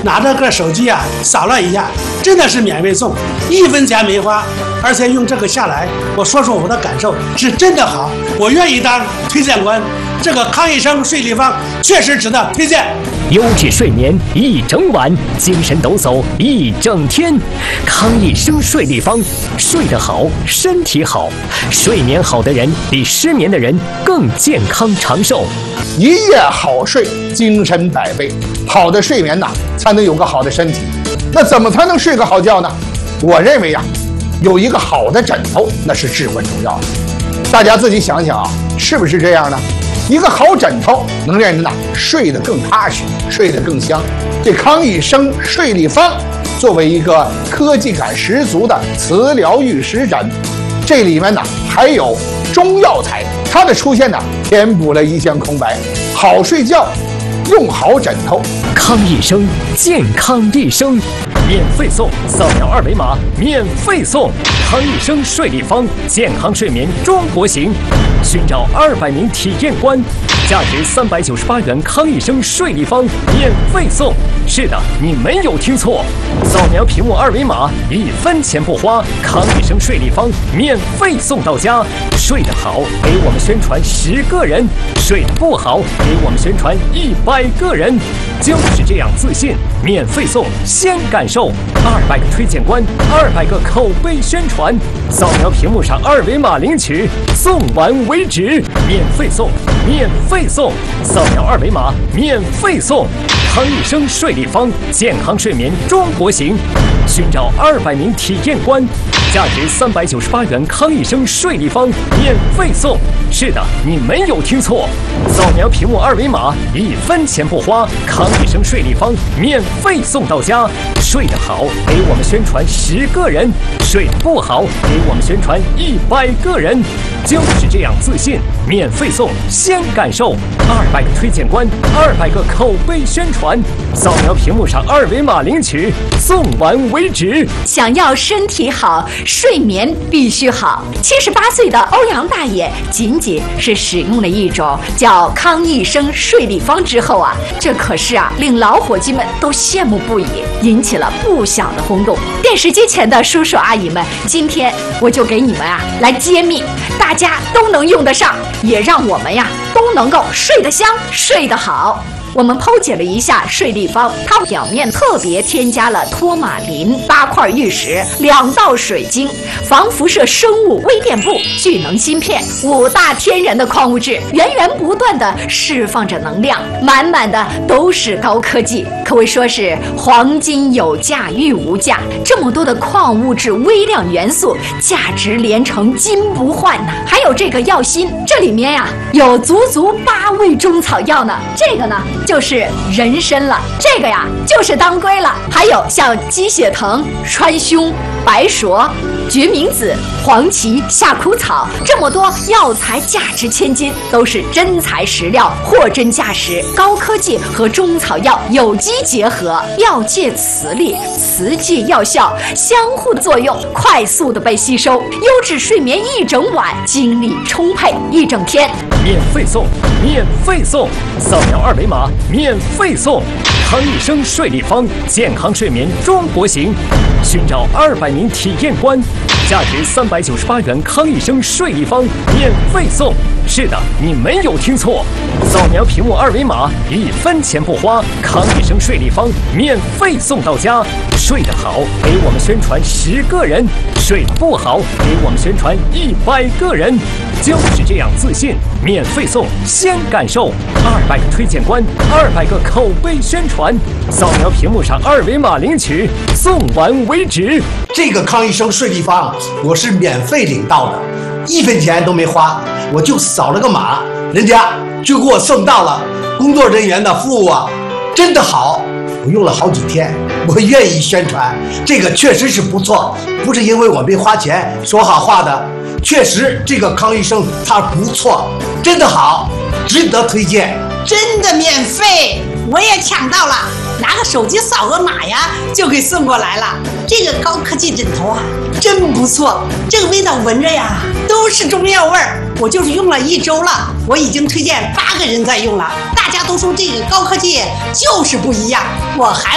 拿着个手机啊，扫了一下，真的是免费送，1分钱没花，而且用这个下来，我说说我的感受，是真的好，我愿意当推荐官。这个康益生睡立方确实值得推荐。 优质睡眠一整晚，精神抖擞一整天。康益生睡立方，睡得好，身体好。睡眠好的人比失眠的人更健康长寿。 一夜好睡，精神百倍。好的睡眠才能有个好的身体。那怎么才能睡个好觉呢？我认为有一个好的枕头那是至关重要的。大家自己想想是不是这样呢？一个好枕头能让人睡得更踏实，睡得更香。这康益生睡立方作为一个科技感十足的磁疗玉石枕，这里面还有中药材，它的出现填补了一项空白。好睡觉，用好枕头。 康益生，健康一生，免费送，扫描2维码免费送。康益生睡立方，健康睡眠中国行。寻找200名体验官，价值398元。康益生睡立方免费送。是的，你没有听错，扫描屏幕2维码，1分钱不花。康益生睡立方免费送到家。睡得好，给我们宣传10个人；睡得不好，给我们宣传100个人。就是这样自信，免费送，先感受。200个推荐官，200个口碑宣传。扫描屏幕上2维码领取，送完为止。免费送，免费送，扫描2维码免费送。康益生睡立方，健康睡眠中国行。寻找200名体验官，价值398元。康益生睡立方免费送。是的，你没有听错，扫描屏幕2维码，1分钱不花。康益生睡立方免费送到家。睡得好，给我们宣传10个人；睡得不好，给我们宣传100个人。就是这样自信，免费送，先感受。200个推荐官，200个口碑宣传。扫描屏幕上2维码领取，送完为止。 想要身体好，睡眠必须好。78岁的欧阳大爷仅是使用了一种叫康益生睡立方之后这可是令老伙计们都羡慕不已，引起了不小的轰动。电视机前的叔叔阿姨们，今天我就给你们来揭秘，大家都能用得上，也让我们都能够睡得香，睡得好。我们剖解了一下睡立方，它表面特别添加了托马林、8块玉石、2道水晶、防辐射生物微电布、聚能芯片5大天然的矿物质，源源不断的释放着能量，满满的都是高科技，可谓说是黄金有价玉无价。这么多的矿物质、微量元素，价值连城，金不换呐！还有这个药锌，这里面有足8味中草药呢，这个呢就是人参了，这个就是当归了，还有像鸡血藤、川芎、白术、决明子、黄芪、夏枯草，这么多药材价值千金，都是真材实料，货真价实，高科技和中草药有机结合，药借磁力，磁借药效，相互作用，快速的被吸收，优质睡眠一整晚，精力充沛一整天。 免费送，免费送，扫描2维码免费送。康益生睡立方，健康睡眠中国行。寻找200名体验官，价值398元。康益生睡立方免费送。是的，你没有听错，扫描屏幕2维码，1分钱不花。康益生睡立方免费送到家。睡得好，给我们宣传10个人；睡得不好，给我们宣传100个人。就是这样自信，免费送，先感受。200个推荐官，200个口碑宣传。扫描屏幕上2维码领取，送完为止。 这个康益生睡立方我是免费领到的，1分钱都没花，我就扫了个码，人家就给我送到了。工作人员的服务真的好，我用了好几天，我愿意宣传，这个确实是不错，不是因为我没花钱说好话的，确实这个康益生它不错，真的好，值得推荐。 真的免费，我也抢到了，拿个手机扫个码就给送过来了。这个高科技枕头真不错，这个味道闻着都是中药味儿。我就是用了1周了，我已经推荐8个人在用了，大家都说这个高科技就是不一样，我还